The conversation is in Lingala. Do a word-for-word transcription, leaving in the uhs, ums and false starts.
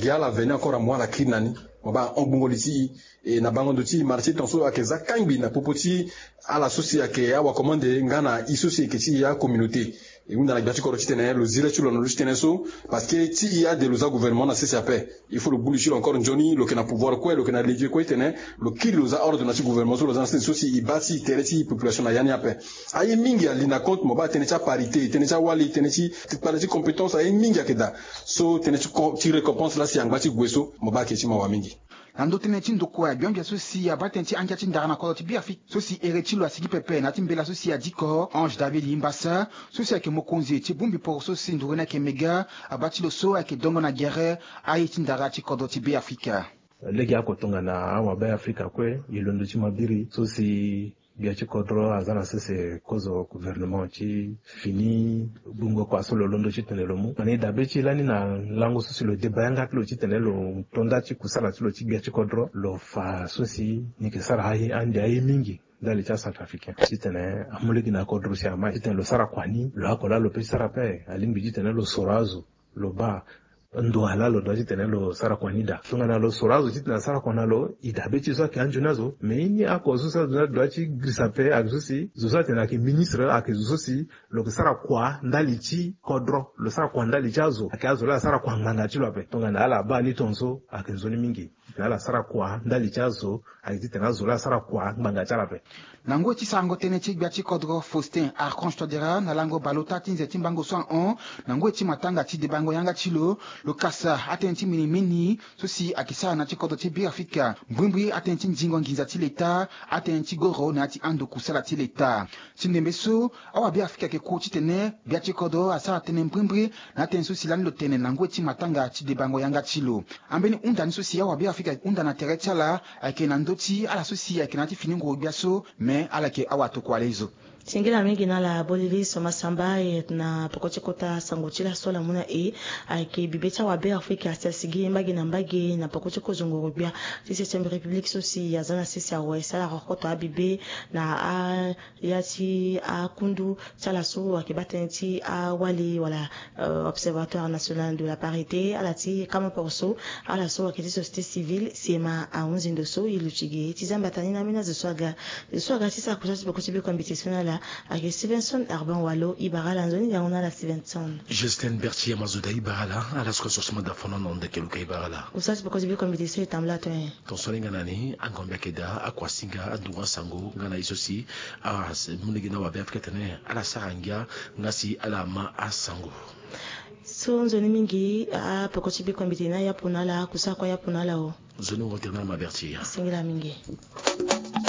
giala veni encore à moi la kinani oba ongongolisi e na bango doti marché tonso akeza kangbi na popoti à la société ke awa commande ngana isoci ke ti ya communauté et on a la gâchis correctionnel le zile sur le logiciel so parce que si il y a des lois gouvernement na C C A P il faut le bullish encore Johnny le que na pouvoir quoi le que na légier quoi tenait le qui los a ordre na gouvernement sur les anciens soucis il bâti tereti population na yani ape ayi mingi alina compte mo ba tenecha parité tenecha wali tenechi parité compétence ayi mingi akeda so tenechi ti récompense là si angati gweso mo ba ke ti ma wa mingi nando teneti ndoko ya byambya sosi ya batenti anja ti ndara na kolo ti biafi sosi erechilo asigi pepe na ti mbela sosi ya diko Ange David Limbasa sosi yake mokonzi ti bumbi poro sosi ndure na ke mega abati lo so yake dongo na gere ayi ti ndara ti kodo ti biafrika legi akotonga na awa ba Afrika kwe ilondo ti mabiri sosi biachi kodro azana sese kozo gouvernement ci fini bungo kwa solo londo ci tenelo mu mani dabe ci lani na lango sosi lo debayanga kilo ci tenelo tonda ci kusala ci lo ci biachi kodro lo fa sosi ni ke sara hayi andi ayi mingi dali cha Centrafricain ci tene amulegi na kodro ci ama ci tenelo sara kwani lo akola lo pe sara pe alimbi ci tenelo sorazo lo ba ndo halalo do jitene lo sara kwa nida tunga na lo sorazo jitena sara kwa nalo idabe chizo ke anjo nazo meini ako zusa do do chi grisape akzusi zusa tena ke ministre akzusi lo sara kwa ndali chi kodro lo sara kwa ndali chazo akazo la sara kwa nganga chilo ape tunga na ala ba ni tonzo akenzoni mingi na la sara kwa ndali chazo akitena zo la sara kwa nganga chalape nango ti sango tene ti gba ti kodro Faustin Archange Todera na lango balota ti nze ti mbango cent un nango ti matanga ti de bango yanga ti lo lo kasa atene ti mini mini sosi akisa na ti kodo ti biafrika mbwimbwi atene ti nzingo nginza ti leta atene ti goro na ti ando kusala ti leta ti ndembe so awa biafrika ke ko ti tene bia ti kodo asara tene mbwimbwi na atene sosi lani lo tene nango ti matanga ti de bango yanga ti lo ambeni hunda ni sosi awa biafrika hunda na tere ti ala ayeke na ndö ti ala sosi ayeke na ti fini ngoro gbia so me ala yeke awa toko ala e zo Singila mingi na la bolili soma samba na pokoche kota sangochila sola muna e aike bibecha wa be Afrika asigi mbagi na mbagi na pokoche ko zongo bia sisi sembe republique sosi ya zana sisi ya wesa la rokoto abibe na a yati a kundu chala so akibatenti a wali wala uh, observatoire national de la parité alati kama porso ala so akiti société civile sema a unzindo so iluchige tizamba tanina mina zeswaga zeswaga sisa kusachi pokoche be competition avec Stevenson Arban Wallo Ibarala Nzoni ya ona la Stevenson Justin Berti Amazuda Ibarala à la scorsosement d'affonon non de keluka Ibarala usasi because bi competition etamla to en ton solinga nani angombe keda akwasinga andunga sango ngana isosi a munigina wa Afrika tene ala sarangia ngasi ala ma asango so nzoni mingi a pokochi bi competition ya punala kusakwa ya punala o zoni wotirna ma Berti singila mingi